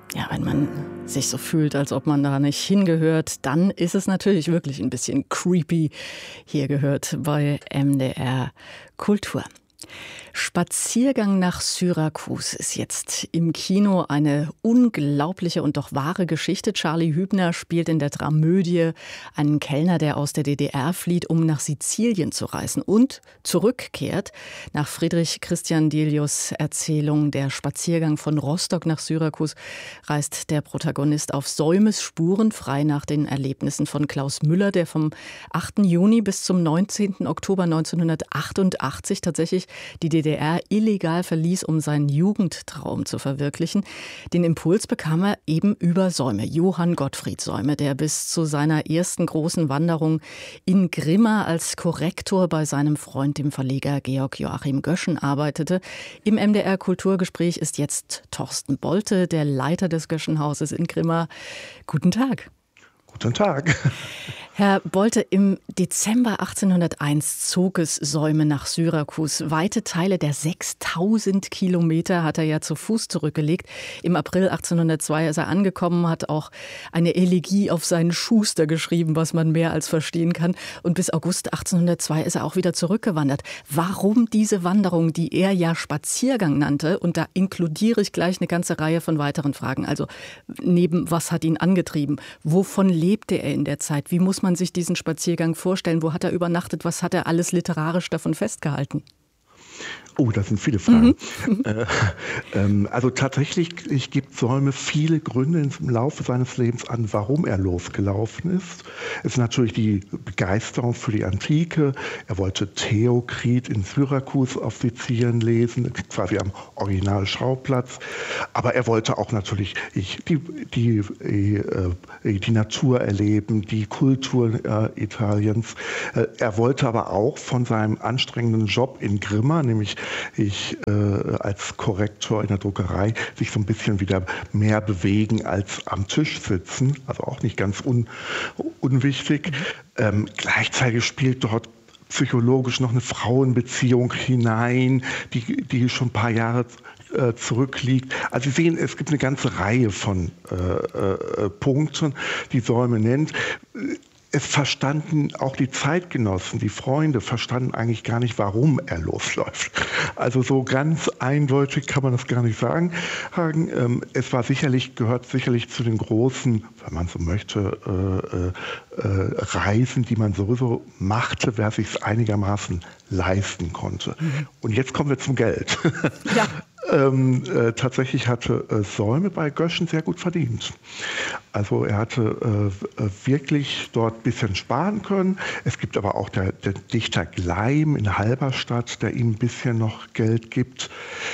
Ja, wenn man sich so fühlt, als ob man da nicht hingehört, dann ist es natürlich wirklich ein bisschen creepy. Hier gehört bei MDR Kultur. Spaziergang nach Syrakus ist jetzt im Kino eine unglaubliche und doch wahre Geschichte. Charlie Hübner spielt in der Dramödie einen Kellner, der aus der DDR flieht, um nach Sizilien zu reisen und zurückkehrt. Nach Friedrich Christian Delius' Erzählung Der Spaziergang von Rostock nach Syrakus reist der Protagonist auf Säumes Spuren, frei nach den Erlebnissen von Klaus Müller, der vom 8. Juni bis zum 19. Oktober 1988 tatsächlich die DDR illegal verließ, um seinen Jugendtraum zu verwirklichen. Den Impuls bekam er eben über Säume, Johann Gottfried Säume, der bis zu seiner ersten großen Wanderung in Grimma als Korrektor bei seinem Freund, dem Verleger Georg Joachim Göschen, arbeitete. Im MDR Kulturgespräch ist jetzt Thorsten Bolte, der Leiter des Göschenhauses in Grimma. Guten Tag. Guten Tag. Herr Bolte, im Dezember 1801 zog es Säume nach Syrakus. Weite Teile der 6000 Kilometer hat er ja zu Fuß zurückgelegt. Im April 1802 ist er angekommen, hat auch eine Elegie auf seinen Schuster geschrieben, was man mehr als verstehen kann. Und bis August 1802 ist er auch wieder zurückgewandert. Warum diese Wanderung, die er ja Spaziergang nannte? Und da inkludiere ich gleich eine ganze Reihe von weiteren Fragen. Also neben was hat ihn angetrieben? Wovon lebte er in der Zeit? Wie muss man sich diesen Spaziergang vorstellen? Wo hat er übernachtet? Was hat er alles literarisch davon festgehalten? Oh, das sind viele Fragen. Also tatsächlich gibt Säume viele Gründe im Laufe seines Lebens an, warum er losgelaufen ist. Es ist natürlich die Begeisterung für die Antike. Er wollte Theokrit in Syrakus auf Sizilien lesen, quasi am Originalschauplatz. Aber er wollte auch natürlich die Natur erleben, die Kultur Italiens. Er wollte aber auch von seinem anstrengenden Job in Grimma, nämlich als Korrektor in der Druckerei, sich so ein bisschen wieder mehr bewegen als am Tisch sitzen, also auch nicht ganz unwichtig. Gleichzeitig spielt dort psychologisch noch eine Frauenbeziehung hinein, die schon ein paar Jahre zurückliegt. Also Sie sehen, es gibt eine ganze Reihe von Punkten, die Säume nennt. Es verstanden auch die Zeitgenossen, die Freunde, verstanden eigentlich gar nicht, warum er losläuft. Also so ganz eindeutig kann man das gar nicht sagen. Es war gehört sicherlich zu den großen, wenn man so möchte, Reisen, die man sowieso machte, wer sich es einigermaßen leisten konnte. Und jetzt kommen wir zum Geld. Ja. Tatsächlich hatte Säume bei Göschen sehr gut verdient. Also er hatte wirklich dort ein bisschen sparen können. Es gibt aber auch der Dichter Gleim in Halberstadt, der ihm ein bisschen noch Geld gibt.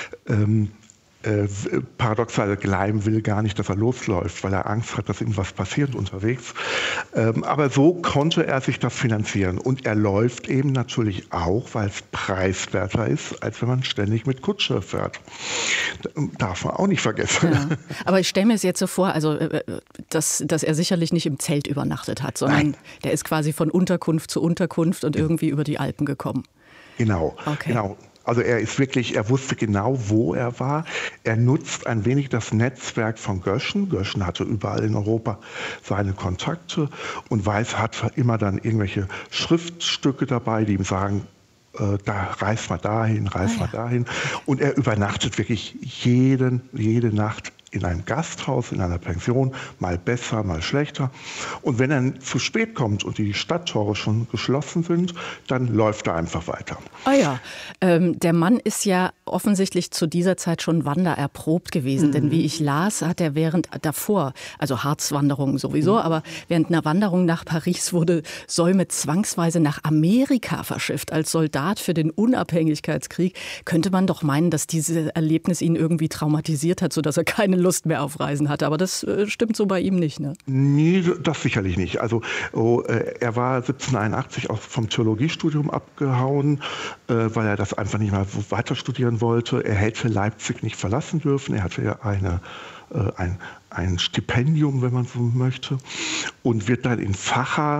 Paradoxal, Gleim will gar nicht, dass er losläuft, weil er Angst hat, dass ihm was passiert unterwegs. Aber so konnte er sich das finanzieren. Und er läuft eben natürlich auch, weil es preiswerter ist, als wenn man ständig mit Kutsche fährt. Darf man auch nicht vergessen. Ja. Aber ich stelle mir es jetzt so vor, also, dass er sicherlich nicht im Zelt übernachtet hat, sondern der ist quasi von Unterkunft zu Unterkunft und irgendwie über die Alpen gekommen. Genau, okay. Genau. Also er wusste genau, wo er war. Er nutzt ein wenig das Netzwerk von Göschen. Göschen hatte überall in Europa seine Kontakte und hat immer dann irgendwelche Schriftstücke dabei, die ihm sagen, da reist mal dahin, mal dahin. Und er übernachtet wirklich jede Nacht in einem Gasthaus, in einer Pension, mal besser, mal schlechter. Und wenn er zu spät kommt und die Stadttore schon geschlossen sind, dann läuft er einfach weiter. Ah ja, der Mann ist ja offensichtlich zu dieser Zeit schon wandererprobt gewesen. Denn wie ich las, hat er davor, also Harzwanderungen sowieso, aber während einer Wanderung nach Paris wurde Säume zwangsweise nach Amerika verschifft als Soldat für den Unabhängigkeitskrieg. Könnte man doch meinen, dass dieses Erlebnis ihn irgendwie traumatisiert hat, sodass er keine Lust mehr auf Reisen hatte. Aber das stimmt so bei ihm nicht, ne? Nee, das sicherlich nicht. Also er war 1781 auch vom Theologiestudium abgehauen, weil er das einfach nicht mehr weiter studieren wollte. Er hätte Leipzig nicht verlassen dürfen. Er hatte ja ein Stipendium, wenn man so möchte, und wird dann in Facha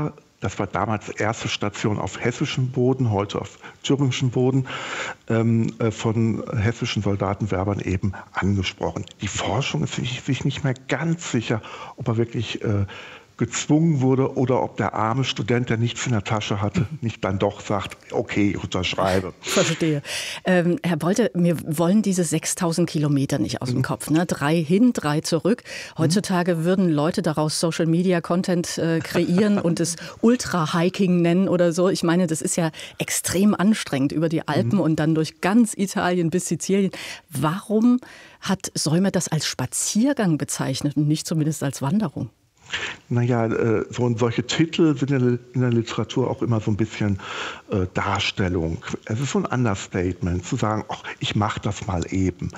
das war damals erste Station auf hessischem Boden, heute auf thüringischem Boden, von hessischen Soldatenwerbern eben angesprochen. Die Forschung ist sich nicht mehr ganz sicher, ob er wirklich gezwungen wurde oder ob der arme Student, der nichts in der Tasche hatte, nicht dann doch sagt, okay, ich unterschreibe. Verstehe. Herr Bolte, mir wollen diese 6.000 Kilometer nicht aus dem Kopf. Ne? 3 hin, 3 zurück. Heutzutage würden Leute daraus Social-Media-Content kreieren und es Ultra-Hiking nennen oder so. Ich meine, das ist ja extrem anstrengend über die Alpen und dann durch ganz Italien bis Sizilien. Warum hat Säume das als Spaziergang bezeichnet und nicht zumindest als Wanderung? Naja, solche Titel sind in der Literatur auch immer so ein bisschen Darstellung. Es ist so ein Understatement, zu sagen, ach, ich mache das mal eben.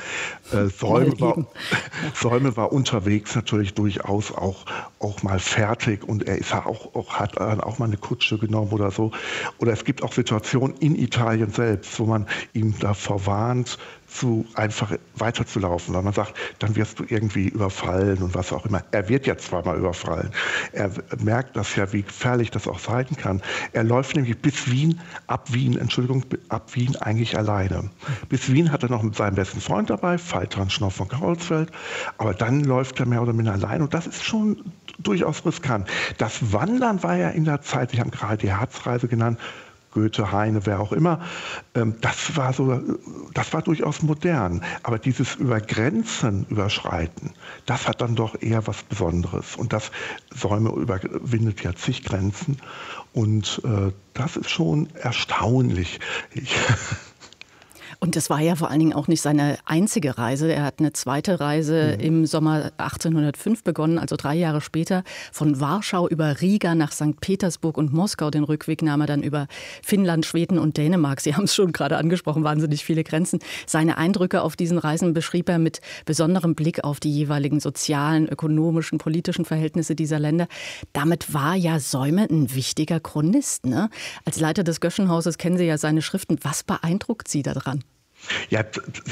Säume war unterwegs natürlich durchaus auch mal fertig und er ist hat auch mal eine Kutsche genommen oder so. Oder es gibt auch Situationen in Italien selbst, wo man ihn davor warnt, einfach weiterzulaufen, weil man sagt, dann wirst du irgendwie überfallen und was auch immer. Er wird ja zweimal überfallen. Er merkt das ja, wie gefährlich das auch sein kann. Er läuft nämlich ab Wien eigentlich alleine. Bis Wien hat er noch mit seinem besten Freund dabei, Faltran Schnoff von Karolsfeld, aber dann läuft er mehr oder minder allein und das ist schon durchaus riskant. Das Wandern war ja in der Zeit, wir haben gerade die Harzreise genannt, Goethe, Heine, wer auch immer, das war durchaus modern. Aber dieses Grenzen überschreiten, das hat dann doch eher was Besonderes. Und Säume überwindet ja zig Grenzen. Und das ist schon erstaunlich. Und das war ja vor allen Dingen auch nicht seine einzige Reise. Er hat eine zweite Reise im Sommer 1805 begonnen, also 3 Jahre später. Von Warschau über Riga nach St. Petersburg und Moskau. Den Rückweg nahm er dann über Finnland, Schweden und Dänemark. Sie haben es schon gerade angesprochen, wahnsinnig viele Grenzen. Seine Eindrücke auf diesen Reisen beschrieb er mit besonderem Blick auf die jeweiligen sozialen, ökonomischen, politischen Verhältnisse dieser Länder. Damit war ja Säume ein wichtiger Chronist, ne? Als Leiter des Göschenhauses kennen Sie ja seine Schriften. Was beeindruckt Sie daran? Ja,